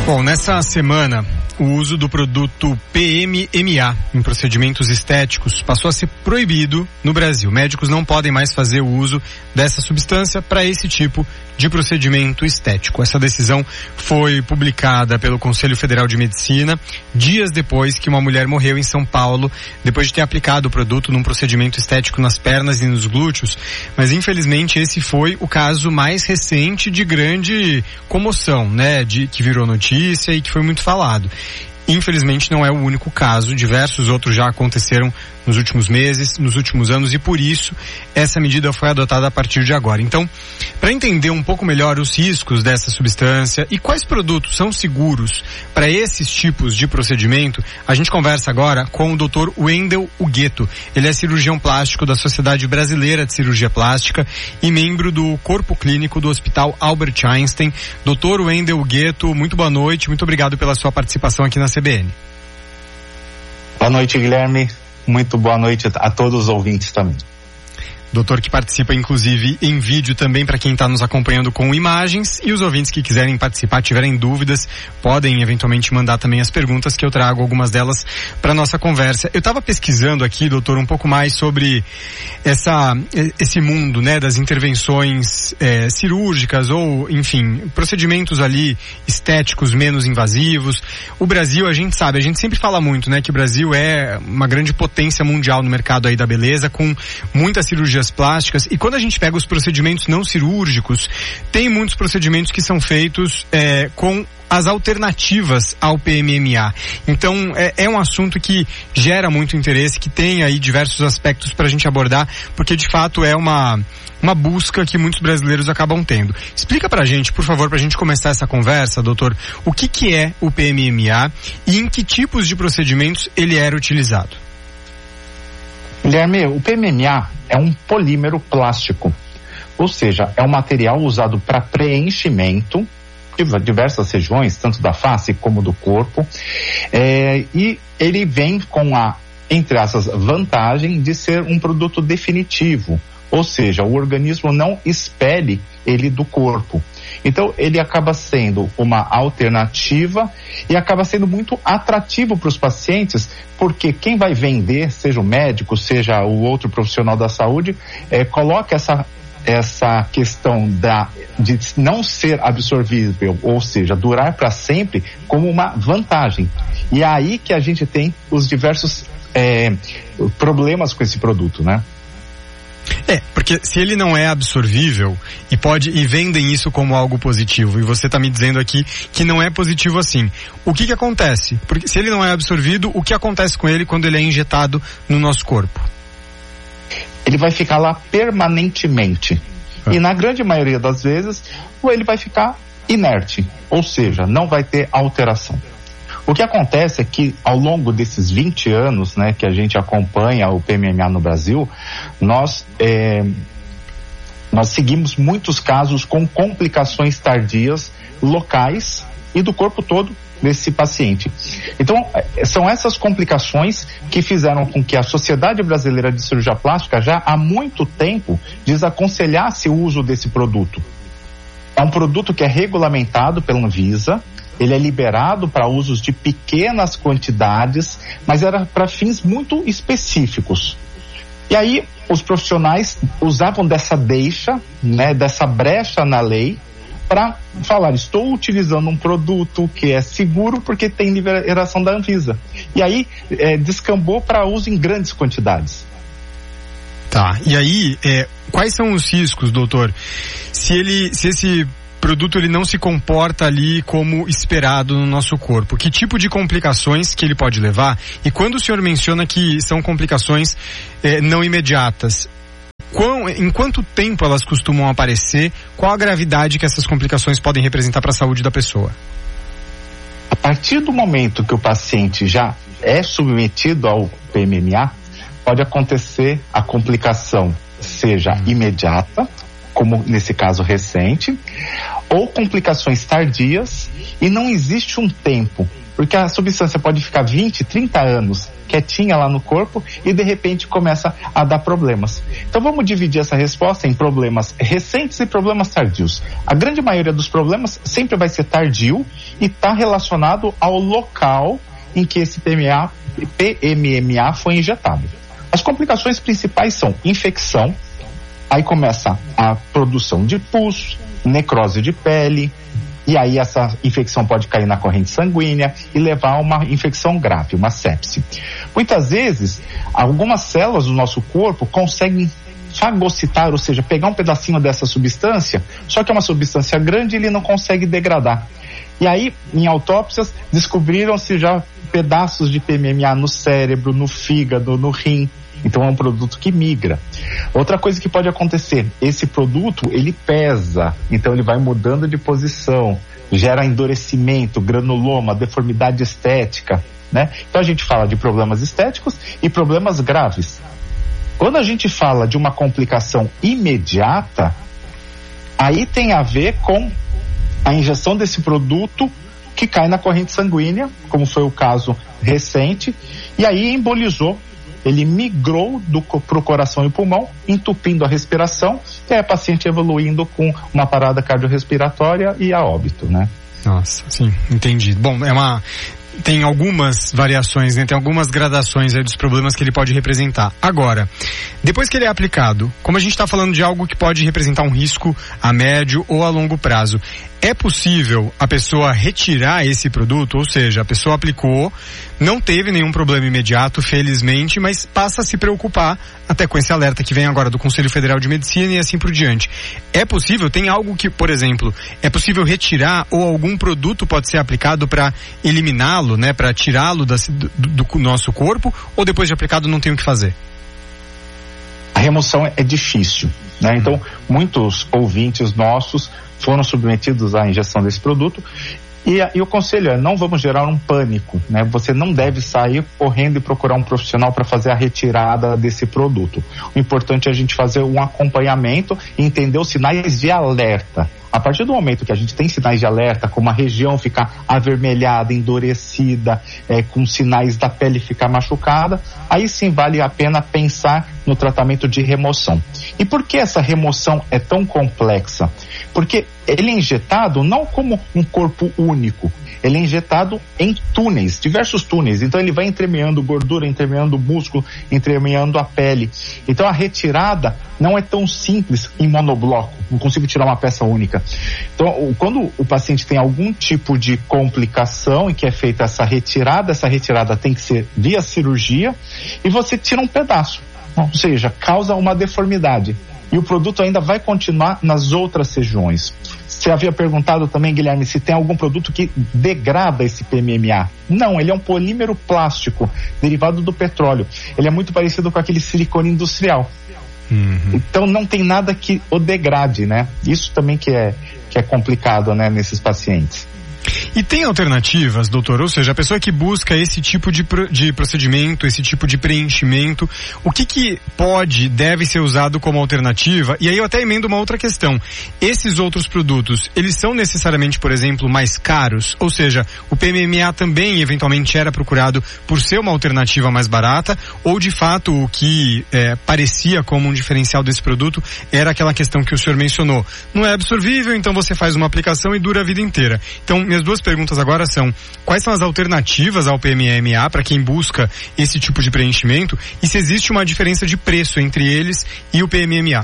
Bom, nessa semana, o uso do produto PMMA em procedimentos estéticos passou a ser proibido no Brasil. Médicos não podem mais fazer o uso dessa substância para esse tipo de procedimento estético. Essa decisão foi publicada pelo Conselho Federal de Medicina dias depois que uma mulher morreu em São Paulo, depois de ter aplicado o produto num procedimento estético nas pernas e nos glúteos. Mas infelizmente esse foi o caso mais recente de grande comoção, né? Que virou notícia e que foi muito falado. Infelizmente não é o único caso, diversos outros já aconteceram nos últimos meses, nos últimos anos, e por isso essa medida foi adotada a partir de agora. Então, para entender um pouco melhor os riscos dessa substância e quais produtos são seguros para esses tipos de procedimento, a gente conversa agora com o Dr. Wendel Ugueto. Ele é cirurgião plástico da Sociedade Brasileira de Cirurgia Plástica e membro do Corpo Clínico do Hospital Albert Einstein. Dr. Wendel Ugueto, muito boa noite, muito obrigado pela sua participação aqui na CBN. Boa noite, Guilherme. Muito boa noite a todos os ouvintes também. Doutor que participa inclusive em vídeo também para quem está nos acompanhando com imagens, e os ouvintes que quiserem participar, tiverem dúvidas, podem eventualmente mandar também as perguntas, que eu trago algumas delas para nossa conversa. Eu estava pesquisando aqui, doutor, um pouco mais sobre esse mundo, né, das intervenções cirúrgicas ou, enfim, procedimentos ali estéticos menos invasivos. O Brasil, a gente sempre fala muito, né, que o Brasil é uma grande potência mundial no mercado aí da beleza, com muitas cirurgias plásticas, e quando a gente pega os procedimentos não cirúrgicos, tem muitos procedimentos que são feitos com as alternativas ao PMMA. Então, é um assunto que gera muito interesse, que tem aí diversos aspectos para a gente abordar, porque de fato é uma busca que muitos brasileiros acabam tendo. Explica pra gente, por favor, pra gente começar essa conversa, doutor, o que é o PMMA e em que tipos de procedimentos ele era utilizado. Guilherme, o PMMA é um polímero plástico, ou seja, é um material usado para preenchimento de diversas regiões, tanto da face como do corpo, e ele vem com entre essas, vantagem de ser um produto definitivo, ou seja, o organismo não expele ele do corpo. Então, ele acaba sendo uma alternativa e acaba sendo muito atrativo para os pacientes, porque quem vai vender, seja o médico, seja o outro profissional da saúde, coloca essa questão de não ser absorvível, ou seja, durar para sempre, como uma vantagem. E é aí que a gente tem os diversos problemas com esse produto, né? Porque se ele não é absorvível e vendem isso como algo positivo, e você está me dizendo aqui que não é positivo assim, o que acontece? Porque se ele não é absorvido, o que acontece com ele quando ele é injetado no nosso corpo? Ele vai ficar lá permanentemente. E na grande maioria das vezes, ele vai ficar inerte, ou seja, não vai ter alteração. O que acontece é que ao longo desses 20 anos, né, que a gente acompanha o PMMA no Brasil, nós seguimos muitos casos com complicações tardias locais e do corpo todo desse paciente. Então, são essas complicações que fizeram com que a Sociedade Brasileira de Cirurgia Plástica já há muito tempo desaconselhasse o uso desse produto. É um produto que é regulamentado pela Anvisa. Ele é liberado para usos de pequenas quantidades, mas era para fins muito específicos. E aí, os profissionais usavam dessa deixa, né, dessa brecha na lei, para falar, estou utilizando um produto que é seguro porque tem liberação da Anvisa. E aí, descambou para uso em grandes quantidades. Tá, e aí, quais são os riscos, doutor? Se esse produto ele não se comporta ali como esperado no nosso corpo, que tipo de complicações que ele pode levar? E quando o senhor menciona que são complicações não imediatas, em quanto tempo elas costumam aparecer? Qual a gravidade que essas complicações podem representar para a saúde da pessoa? A partir do momento que o paciente já é submetido ao PMMA, pode acontecer a complicação, seja imediata, como nesse caso recente, ou complicações tardias, e não existe um tempo Porque a substância pode ficar 20, 30 anos quietinha lá no corpo e de repente começa a dar problemas. Então vamos dividir essa resposta em problemas recentes e problemas tardios. A grande maioria dos problemas sempre vai ser tardio e está relacionado ao local em que esse PMMA foi injetado. As complicações principais são infecção, aí começa a produção de pus, necrose de pele, e aí essa infecção pode cair na corrente sanguínea e levar a uma infecção grave, uma sepse. Muitas vezes, algumas células do nosso corpo conseguem fagocitar, ou seja, pegar um pedacinho dessa substância, só que é uma substância grande e ele não consegue degradar. E aí, em autópsias, descobriram-se já pedaços de PMMA no cérebro, no fígado, no rim. Então é um produto que migra. Outra coisa que pode acontecer, esse produto ele pesa, então ele vai mudando de posição, gera endurecimento, granuloma, deformidade estética, né? Então a gente fala de problemas estéticos e problemas graves. Quando a gente fala de uma complicação imediata, aí tem a ver com a injeção desse produto que cai na corrente sanguínea, como foi o caso recente, e aí embolizou. Ele migrou pro coração e pulmão, entupindo a respiração, e aí a paciente evoluindo com uma parada cardiorrespiratória e a óbito, né? Nossa, sim, entendi. Bom, tem algumas variações, né? Tem algumas gradações aí dos problemas que ele pode representar. Agora, depois que ele é aplicado, como a gente está falando de algo que pode representar um risco a médio ou a longo prazo, é possível a pessoa retirar esse produto? Ou seja, a pessoa aplicou, não teve nenhum problema imediato, felizmente, mas passa a se preocupar, até com esse alerta que vem agora do Conselho Federal de Medicina e assim por diante. É possível? Tem algo que, por exemplo, é possível retirar ou algum produto pode ser aplicado para eliminá-lo, né, para tirá-lo do nosso corpo, ou depois de aplicado não tem o que fazer? A remoção é difícil, né? Então, muitos ouvintes nossos foram submetidos à injeção desse produto e o conselho é, não vamos gerar um pânico, né? Você não deve sair correndo e procurar um profissional para fazer a retirada desse produto. O importante é a gente fazer um acompanhamento e entender os sinais de alerta. A partir do momento que a gente tem sinais de alerta, como a região ficar avermelhada, endurecida, com sinais da pele ficar machucada, aí sim vale a pena pensar no tratamento de remoção. E por que essa remoção é tão complexa? Porque ele é injetado não como um corpo único, ele é injetado em túneis, diversos túneis. Então ele vai entremeando gordura, entremeando músculo, entremeando a pele. Então a retirada não é tão simples em monobloco, não consigo tirar uma peça única. Então quando o paciente tem algum tipo de complicação em que é feita essa retirada tem que ser via cirurgia e você tira um pedaço, ou seja, causa uma deformidade. E o produto ainda vai continuar nas outras regiões. Você havia perguntado também, Guilherme, se tem algum produto que degrada esse PMMA. Não, ele é um polímero plástico derivado do petróleo. Ele é muito parecido com aquele silicone industrial. Então não tem nada que o degrade, né? Isso também que é complicado, né, nesses pacientes. E tem alternativas, doutor? Ou seja, a pessoa que busca esse tipo de procedimento, esse tipo de preenchimento, o que deve ser usado como alternativa? E aí eu até emendo uma outra questão. Esses outros produtos, eles são necessariamente, por exemplo, mais caros? Ou seja, o PMMA também eventualmente era procurado por ser uma alternativa mais barata? Ou de fato o que parecia como um diferencial desse produto era aquela questão que o senhor mencionou? Não é absorvível, então você faz uma aplicação e dura a vida inteira. Então, minhas duas perguntas agora são: quais são as alternativas ao PMMA para quem busca esse tipo de preenchimento e se existe uma diferença de preço entre eles e o PMMA?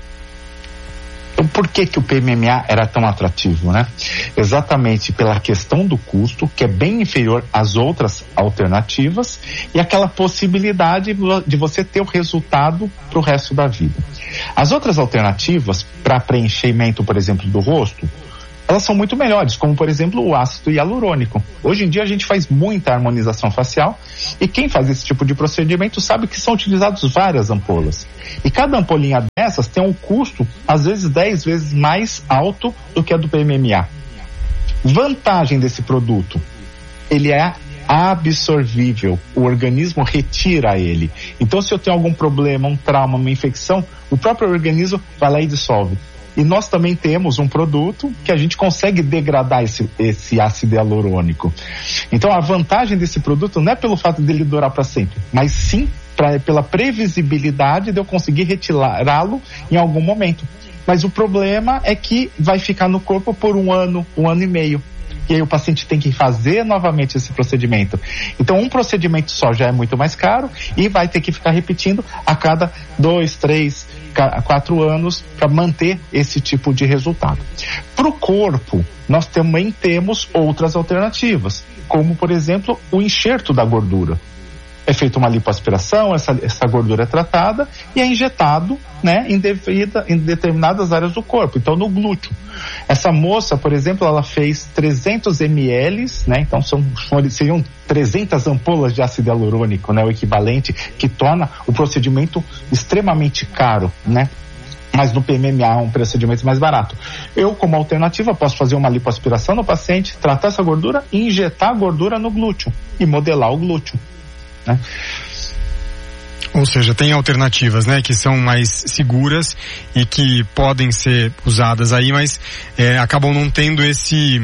Então, por que o PMMA era tão atrativo, né? Exatamente pela questão do custo, que é bem inferior às outras alternativas, e aquela possibilidade de você ter o resultado para o resto da vida. As outras alternativas para preenchimento, por exemplo, do rosto, elas são muito melhores, como por exemplo o ácido hialurônico. Hoje em dia a gente faz muita harmonização facial e quem faz esse tipo de procedimento sabe que são utilizados várias ampolas. E cada ampolinha dessas tem um custo, às vezes 10 vezes mais alto do que a do PMMA. Vantagem desse produto, ele é absorvível, o organismo retira ele. Então se eu tenho algum problema, um trauma, uma infecção, o próprio organismo vai lá e dissolve. E nós também temos um produto que a gente consegue degradar esse ácido hialurônico. Então a vantagem desse produto não é pelo fato dele durar para sempre, mas sim pela previsibilidade de eu conseguir retirá-lo em algum momento. Mas o problema é que vai ficar no corpo por um ano e meio. E aí o paciente tem que fazer novamente esse procedimento. Então um procedimento só já é muito mais caro e vai ter que ficar repetindo a cada 2, 3, 4 anos para manter esse tipo de resultado. Para o corpo, nós também temos outras alternativas, como por exemplo o enxerto da gordura. É feita uma lipoaspiração, essa gordura é tratada e é injetado, né, em determinadas áreas do corpo, então no glúteo. Essa moça, por exemplo, ela fez 300 ml, né, então seriam 300 ampolas de ácido hialurônico, né, o equivalente, que torna o procedimento extremamente caro, né. Mas no PMMA é um procedimento mais barato. Eu, como alternativa, posso fazer uma lipoaspiração no paciente, tratar essa gordura e injetar a gordura no glúteo e modelar o glúteo. Né? Ou seja, tem alternativas, né, que são mais seguras e que podem ser usadas aí, mas acabam não tendo esse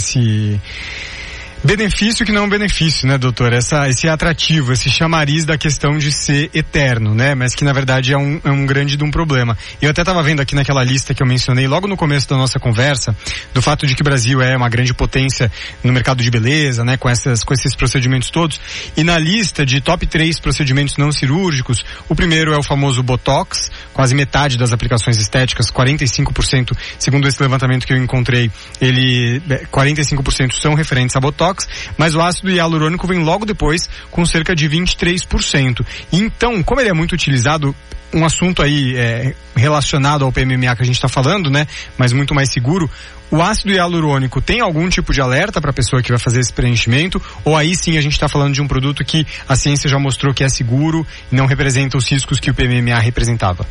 benefício que não é um benefício, né, doutor? Esse atrativo, esse chamariz da questão de ser eterno, né? Mas que na verdade é um grande de um problema. Eu até estava vendo aqui naquela lista que eu mencionei logo no começo da nossa conversa, do fato de que o Brasil é uma grande potência no mercado de beleza, né? Com esses procedimentos todos. E na lista de top 3 procedimentos não cirúrgicos, o primeiro é o famoso Botox, quase metade das aplicações estéticas, 45%, segundo esse levantamento que eu encontrei, 45% são referentes a Botox. Mas o ácido hialurônico vem logo depois com cerca de 23%. Então, como ele é muito utilizado, um assunto aí relacionado ao PMMA que a gente está falando, né, mas muito mais seguro, o ácido hialurônico tem algum tipo de alerta para a pessoa que vai fazer esse preenchimento? Ou aí sim a gente está falando de um produto que a ciência já mostrou que é seguro e não representa os riscos que o PMMA representava?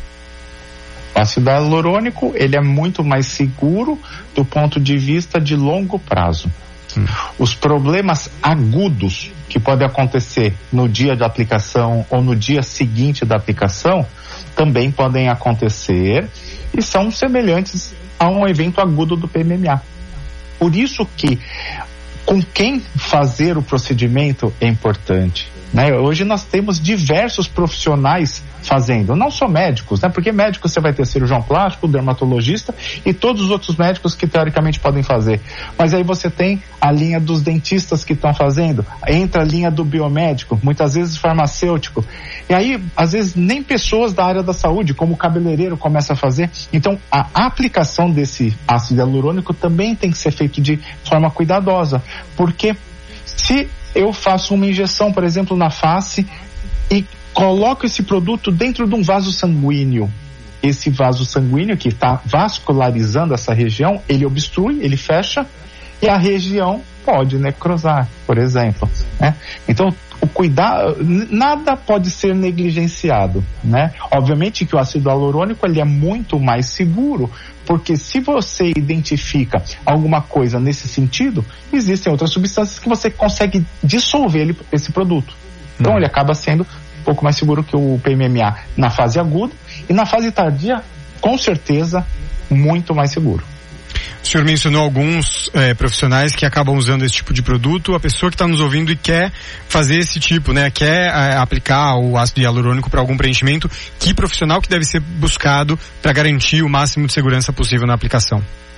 O ácido hialurônico, ele é muito mais seguro do ponto de vista de longo prazo. Os problemas agudos que podem acontecer no dia da aplicação ou no dia seguinte da aplicação também podem acontecer e são semelhantes a um evento agudo do PMMA. Por isso que com quem fazer o procedimento é importante, né? Hoje nós temos diversos profissionais fazendo, não só médicos, né? Porque médico você vai ter cirurgião plástico, dermatologista e todos os outros médicos que teoricamente podem fazer. Mas aí você tem a linha dos dentistas que estão fazendo, entra a linha do biomédico, muitas vezes farmacêutico. E aí, às vezes, nem pessoas da área da saúde, como o cabeleireiro, começa a fazer. Então, a aplicação desse ácido hialurônico também tem que ser feita de forma cuidadosa. Porque se eu faço uma injeção, por exemplo, na face e coloco esse produto dentro de um vaso sanguíneo, esse vaso sanguíneo que está vascularizando essa região, ele obstrui, ele fecha e a região pode necrosar, por exemplo, né? Então, o cuidado, nada pode ser negligenciado, né? Obviamente que o ácido hialurônico, ele é muito mais seguro, porque se você identifica alguma coisa nesse sentido, existem outras substâncias que você consegue dissolver esse produto. Então, ele acaba sendo um pouco mais seguro que o PMMA na fase aguda e na fase tardia, com certeza, muito mais seguro. O senhor mencionou alguns profissionais que acabam usando esse tipo de produto. A pessoa que está nos ouvindo e quer fazer esse tipo, né, quer aplicar o ácido hialurônico para algum preenchimento, que profissional que deve ser buscado para garantir o máximo de segurança possível na aplicação?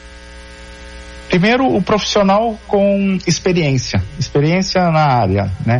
Primeiro, o profissional com experiência na área, né?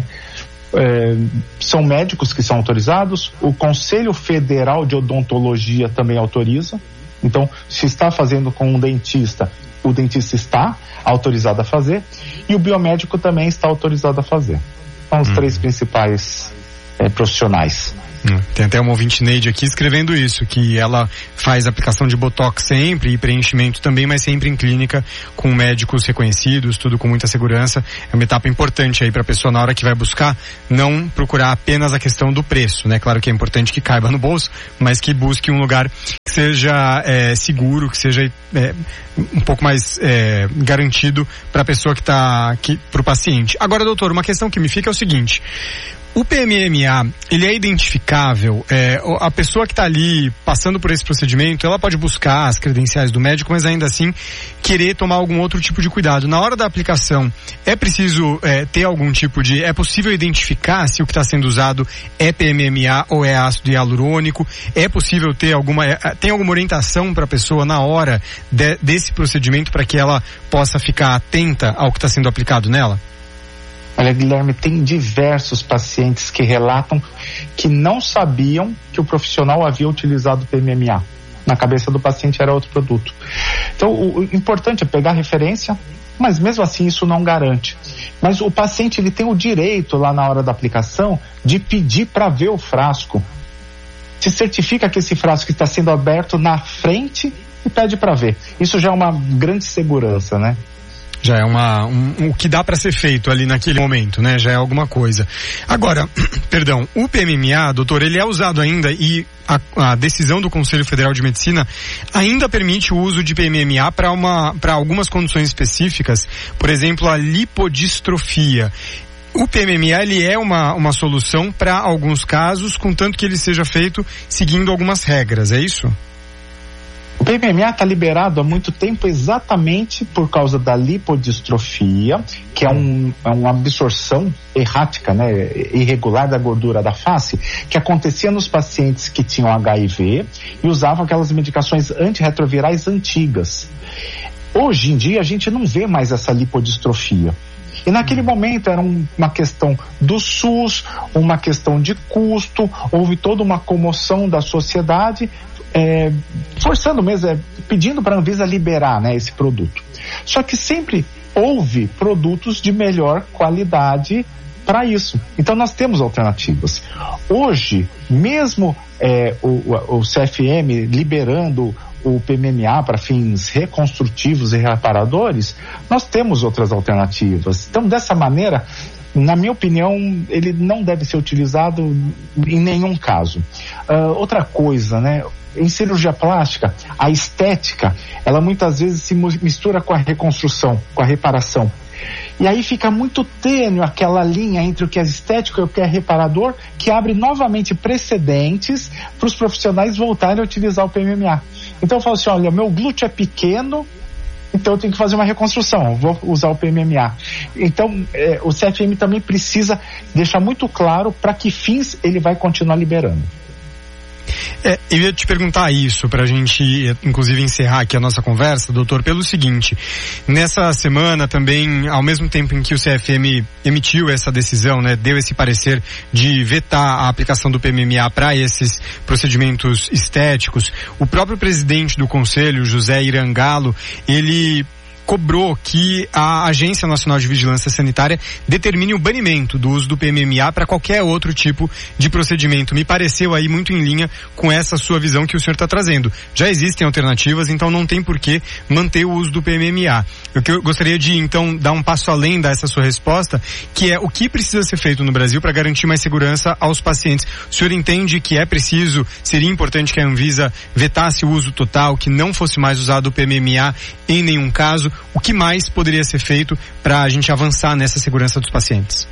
São médicos que são autorizados, o Conselho Federal de Odontologia também autoriza. Então, se está fazendo com um dentista, o dentista está autorizado a fazer e o biomédico também está autorizado a fazer. São os três principais profissionais. Tem até uma ouvinte Neide aqui escrevendo isso, que ela faz aplicação de Botox sempre e preenchimento também, mas sempre em clínica com médicos reconhecidos, tudo com muita segurança. É uma etapa importante aí para a pessoa na hora que vai buscar, não procurar apenas a questão do preço, né? Claro que é importante que caiba no bolso, mas que busque um lugar seja seguro, que seja um pouco mais garantido para a pessoa para o paciente. Agora, doutor, uma questão que me fica é o seguinte: o PMMA, ele é identificável? A pessoa que está ali passando por esse procedimento, ela pode buscar as credenciais do médico, mas ainda assim querer tomar algum outro tipo de cuidado. Na hora da aplicação, é preciso ter algum tipo é possível identificar se o que está sendo usado é PMMA ou é ácido hialurônico? É possível ter tem alguma orientação para a pessoa na hora desse procedimento para que ela possa ficar atenta ao que está sendo aplicado nela? Olha, Guilherme, tem diversos pacientes que relatam que não sabiam que o profissional havia utilizado PMMA. Na cabeça do paciente era outro produto. Então, o importante é pegar referência, mas mesmo assim isso não garante. Mas o paciente, ele tem o direito lá na hora da aplicação de pedir para ver o frasco. Se certifica que esse frasco está sendo aberto na frente e pede para ver. Isso já é uma grande segurança, né? Já é o que dá para ser feito ali naquele momento, né? Já é alguma coisa. Agora, perdão, o PMMA, doutor, ele é usado ainda e a decisão do Conselho Federal de Medicina ainda permite o uso de PMMA para algumas condições específicas, por exemplo, a lipodistrofia. O PMMA, ele é uma solução para alguns casos, contanto que ele seja feito seguindo algumas regras, é isso? O PMMA está liberado há muito tempo exatamente por causa da lipodistrofia, que é uma absorção errática, né, irregular da gordura da face, que acontecia nos pacientes que tinham HIV e usavam aquelas medicações antirretrovirais antigas. Hoje em dia a gente não vê mais essa lipodistrofia. E naquele momento era uma questão do SUS, uma questão de custo, houve toda uma comoção da sociedade, forçando mesmo, pedindo para a Anvisa liberar, né, esse produto. Só que sempre houve produtos de melhor qualidade para isso. Então nós temos alternativas. Hoje, mesmo o CFM liberando o PMMA para fins reconstrutivos e reparadores, nós temos outras alternativas. Então, dessa maneira, na minha opinião, ele não deve ser utilizado em nenhum caso. Outra coisa, né? Em cirurgia plástica, a estética, ela muitas vezes se mistura com a reconstrução, com a reparação. E aí fica muito tênue aquela linha entre o que é estético e o que é reparador, que abre novamente precedentes para os profissionais voltarem a utilizar o PMMA. Então eu falo assim, olha, meu glúteo é pequeno, então eu tenho que fazer uma reconstrução, vou usar o PMMA. Então o CFM também precisa deixar muito claro para que fins ele vai continuar liberando. Eu ia te perguntar isso pra gente, inclusive, encerrar aqui a nossa conversa, doutor, pelo seguinte: nessa semana também, ao mesmo tempo em que o CFM emitiu essa decisão, né, deu esse parecer de vetar a aplicação do PMMA para esses procedimentos estéticos, o próprio presidente do Conselho, José Irangalo, ele cobrou que a Agência Nacional de Vigilância Sanitária determine o banimento do uso do PMMA para qualquer outro tipo de procedimento. Me pareceu aí muito em linha com essa sua visão que o senhor está trazendo. Já existem alternativas, então não tem por que manter o uso do PMMA. Eu gostaria de, então, dar um passo além dessa sua resposta, que é o que precisa ser feito no Brasil para garantir mais segurança aos pacientes. O senhor entende que seria importante que a Anvisa vetasse o uso total, que não fosse mais usado o PMMA em nenhum caso? O que mais poderia ser feito para a gente avançar nessa segurança dos pacientes?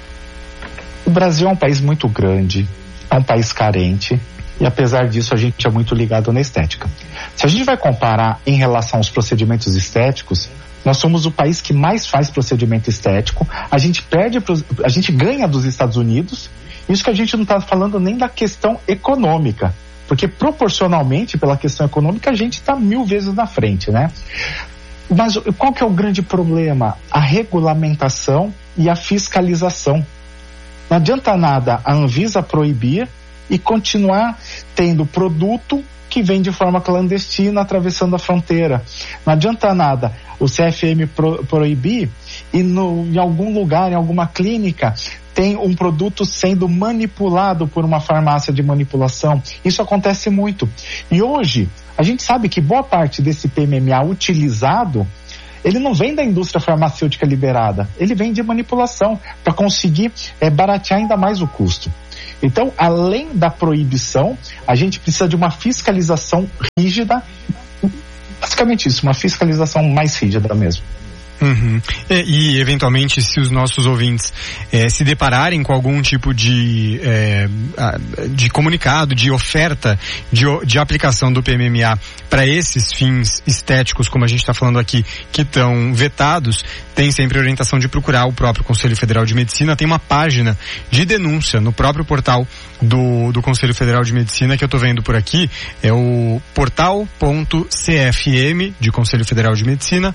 O Brasil é um país muito grande, é um país carente, e apesar disso a gente é muito ligado na estética. Se a gente vai comparar em relação aos procedimentos estéticos, nós somos o país que mais faz procedimento estético, a gente ganha dos Estados Unidos, isso que a gente não está falando nem da questão econômica, porque proporcionalmente, pela questão econômica, a gente está 1000 vezes na frente, né? Mas qual que é o grande problema? A regulamentação e a fiscalização. Não adianta nada a Anvisa proibir e continuar tendo produto que vem de forma clandestina atravessando a fronteira. Não adianta nada o CFM proibir e em algum lugar, em alguma clínica, tem um produto sendo manipulado por uma farmácia de manipulação. Isso acontece muito. E hoje, a gente sabe que boa parte desse PMMA utilizado, ele não vem da indústria farmacêutica liberada, ele vem de manipulação para conseguir baratear ainda mais o custo. Então, além da proibição, a gente precisa de uma fiscalização rígida, basicamente isso, uma fiscalização mais rígida mesmo. Uhum. E eventualmente, se os nossos ouvintes se depararem com algum tipo de comunicado, de oferta de aplicação do PMMA para esses fins estéticos, como a gente está falando aqui, que estão vetados, tem sempre a orientação de procurar o próprio Conselho Federal de Medicina. Tem uma página de denúncia no próprio portal do Conselho Federal de Medicina, que eu estou vendo por aqui, é o portal.cfm, de Conselho Federal de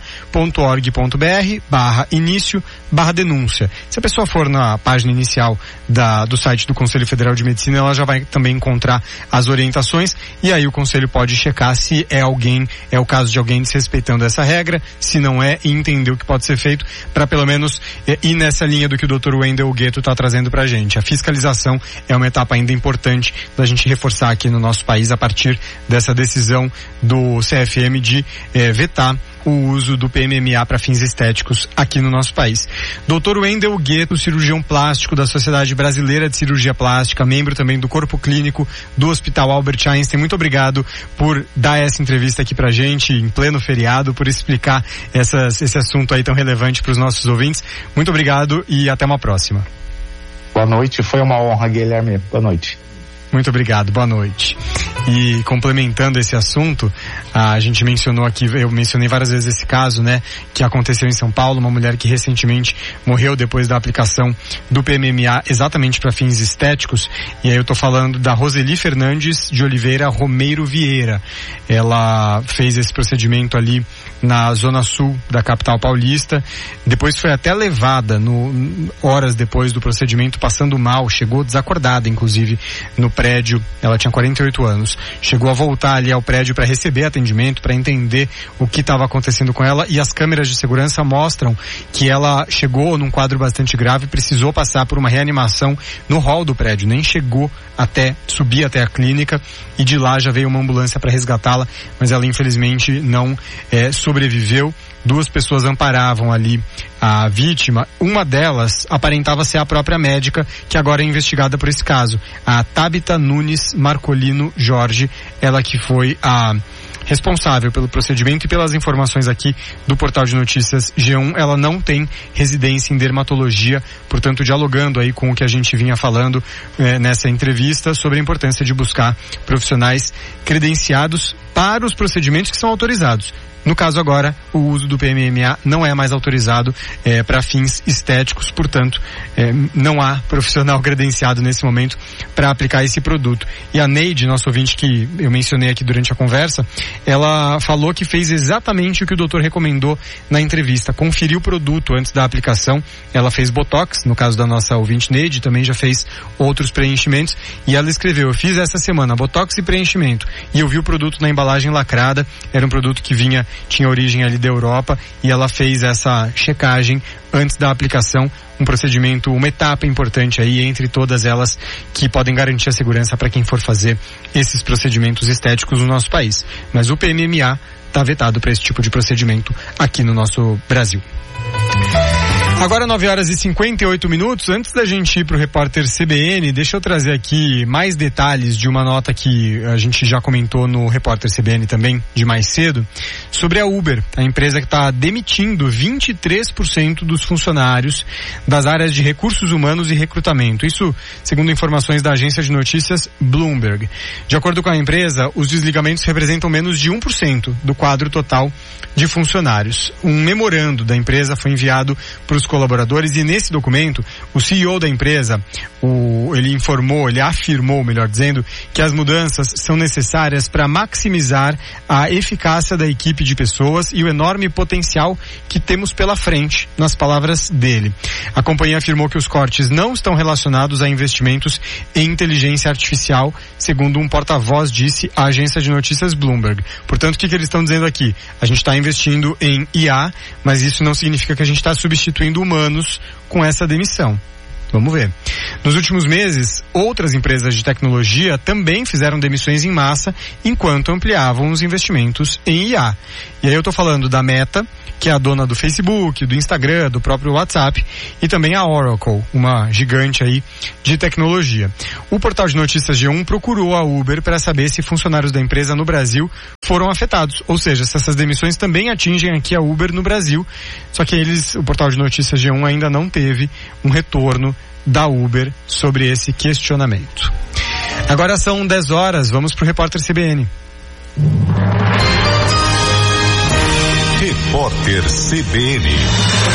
Medicina.org.br/início/denúncia. Se a pessoa for na página inicial do site do Conselho Federal de Medicina, ela já vai também encontrar as orientações, e aí o Conselho pode checar se é o caso de alguém desrespeitando essa regra, se não é, e entender o que pode ser feito para pelo menos ir nessa linha do que o Dr. Wendel Gueto está trazendo para a gente. A fiscalização é uma etapa ainda importante da gente reforçar aqui no nosso país a partir dessa decisão do CFM de vetar o uso do PMMA para fins estéticos aqui no nosso país. Dr. Wendel Gueto, cirurgião plástico da Sociedade Brasileira de Cirurgia Plástica, membro também do Corpo Clínico do Hospital Albert Einstein. Muito obrigado por dar essa entrevista aqui pra gente em pleno feriado, por explicar esse assunto aí tão relevante para os nossos ouvintes. Muito obrigado e até uma próxima. Boa noite, foi uma honra, Guilherme. Boa noite. Muito obrigado, boa noite. E complementando esse assunto, a gente mencionou aqui, eu mencionei várias vezes esse caso, né, que aconteceu em São Paulo, uma mulher que recentemente morreu depois da aplicação do PMMA exatamente para fins estéticos, e aí eu tô falando da Roseli Fernandes de Oliveira Romeiro Vieira. Ela fez esse procedimento ali na zona sul da capital paulista, depois foi até levada horas depois do procedimento, passando mal, chegou desacordada inclusive no prédio, ela tinha 48 anos, chegou a voltar ali ao prédio para receber atendimento, para entender o que estava acontecendo com ela, e as câmeras de segurança mostram que ela chegou num quadro bastante grave, precisou passar por uma reanimação no hall do prédio, nem chegou subir até a clínica, e de lá já veio uma ambulância para resgatá-la, mas ela infelizmente não sobreviveu. 2 pessoas amparavam ali a vítima. Uma delas aparentava ser a própria médica, que agora é investigada por esse caso, a Tabita Nunes Marcolino Jorge, ela que foi a responsável pelo procedimento. E pelas informações aqui do portal de notícias G1, ela não tem residência em dermatologia, portanto dialogando aí com o que a gente vinha falando nessa entrevista sobre a importância de buscar profissionais credenciados para os procedimentos que são autorizados. No caso agora, o uso do PMMA não é mais autorizado para fins estéticos, portanto, não há profissional credenciado nesse momento para aplicar esse produto. E a Neide, nosso ouvinte que eu mencionei aqui durante a conversa, ela falou que fez exatamente o que o doutor recomendou na entrevista, conferiu o produto antes da aplicação. Ela fez Botox, no caso da nossa ouvinte Neide, também já fez outros preenchimentos, e ela escreveu: eu fiz essa semana Botox e preenchimento, e eu vi o produto na embalagem lacrada, era um produto que tinha origem ali da Europa, e ela fez essa checagem antes da aplicação, um procedimento, uma etapa importante aí entre todas elas que podem garantir a segurança para quem for fazer esses procedimentos estéticos no nosso país. Mas o PMMA está vetado para esse tipo de procedimento aqui no nosso Brasil. Agora 9h58. Antes da gente ir para o repórter CBN, deixa eu trazer aqui mais detalhes de uma nota que a gente já comentou no repórter CBN também, de mais cedo, sobre a Uber, a empresa que está demitindo 23% dos funcionários das áreas de recursos humanos e recrutamento. Isso segundo informações da agência de notícias Bloomberg. De acordo com a empresa, os desligamentos representam menos de 1% do quadro total de funcionários. Um memorando da empresa foi enviado para os colaboradores, e nesse documento o CEO da empresa ele afirmou, melhor dizendo, que as mudanças são necessárias para maximizar a eficácia da equipe de pessoas e o enorme potencial que temos pela frente, nas palavras dele. A companhia afirmou que os cortes não estão relacionados a investimentos em inteligência artificial, segundo um porta-voz disse à agência de notícias Bloomberg. Portanto, o que eles estão dizendo aqui? A gente está investindo em IA, mas isso não significa que a gente está substituindo humanos com essa demissão. Vamos ver. Nos últimos meses, outras empresas de tecnologia também fizeram demissões em massa enquanto ampliavam os investimentos em IA. E aí eu tô falando da Meta, que é a dona do Facebook, do Instagram, do próprio WhatsApp, e também a Oracle, uma gigante aí de tecnologia. O portal de notícias G1 procurou a Uber para saber se funcionários da empresa no Brasil foram afetados, ou seja, se essas demissões também atingem aqui a Uber no Brasil, só que o portal de notícias G1 ainda não teve um retorno da Uber sobre esse questionamento. Agora são 10 horas, vamos pro repórter CBN. Repórter CBN.